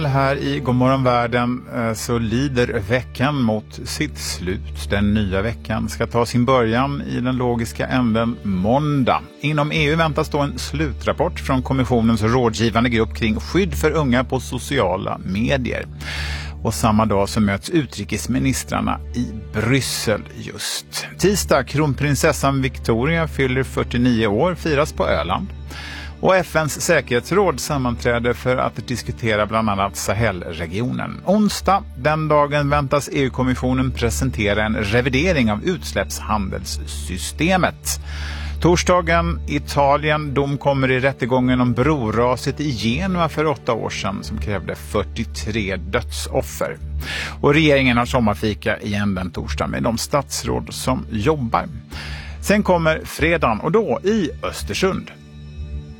Här i Godmorgon världen så lider veckan mot sitt slut. Den nya veckan ska ta sin början i den logiska änden måndag. Inom EU väntas då en slutrapport från kommissionens rådgivande grupp kring skydd för unga på sociala medier. Och samma dag så möts utrikesministrarna i Bryssel just. Tisdag, kronprinsessan Victoria fyller 49 år, firas på Öland. Och FNs säkerhetsråd sammanträder för att diskutera bland annat Sahelregionen. Onsdag, den dagen väntas EU-kommissionen presentera en revidering av utsläppshandelssystemet. Torsdagen, Italien, dom kommer i rättegången om broraset i Genua för 8 år sedan som krävde 43 dödsoffer. Och regeringen har sommarfika igen den torsdag med de statsråd som jobbar. Sen kommer fredagen och då i Östersund.